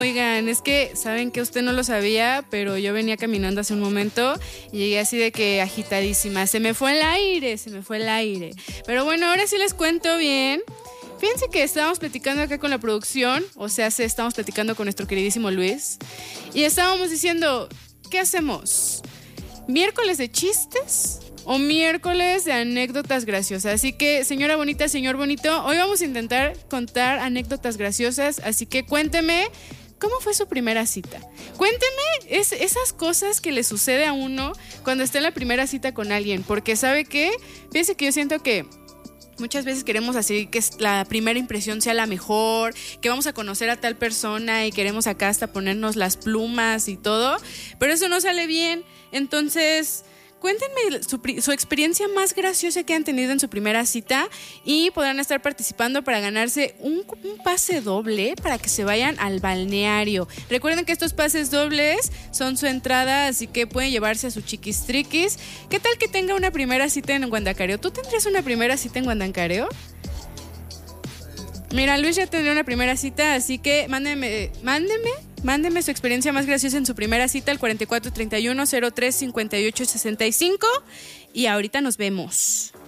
Oigan, es que saben que usted no lo sabía, pero yo venía caminando hace un momento y llegué así de que agitadísima. Se me fue el aire. Pero bueno, ahora sí les cuento bien. Fíjense que estábamos platicando acá con la producción, estamos platicando con nuestro queridísimo Luis y estábamos diciendo, ¿qué hacemos? ¿Miércoles de chistes o miércoles de anécdotas graciosas? Así que, señora bonita, señor bonito, hoy vamos a intentar contar anécdotas graciosas, así que cuénteme. ¿Cómo fue su primera cita? Cuénteme esas cosas que le sucede a uno cuando está en la primera cita con alguien. Porque ¿sabe qué? Fíjese que yo siento que muchas veces queremos así que la primera impresión sea la mejor, que vamos a conocer a tal persona y queremos acá hasta ponernos las plumas y todo. Pero eso no sale bien. Entonces, cuéntenme su experiencia más graciosa que han tenido en su primera cita y podrán estar participando para ganarse un pase doble para que se vayan al balneario. Recuerden que estos pases dobles son su entrada, así que pueden llevarse a su chiquistriquis. ¿Qué tal que tenga una primera cita en Guandacareo? ¿Tú tendrías una primera cita en Guandacareo? Mira, Luis ya tendría una primera cita, así que mándeme su experiencia más graciosa en su primera cita al 4431 03 58 65 y ahorita nos vemos.